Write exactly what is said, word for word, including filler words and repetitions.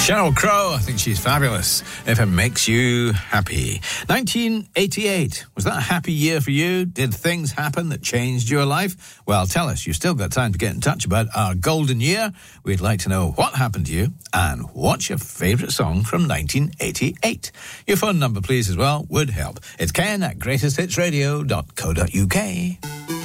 Sheryl Crow, I think she's fabulous. If it makes you happy. nineteen eighty-eight, was that a happy year for you? Did things happen that changed your life? Well, tell us. You've still got time to get in touch about our golden year. We'd like to know what happened to you and what's your favourite song from nineteen eighty-eight. Your phone number, please, as well, would help. It's Ken at greatest hits radio dot co dot uk.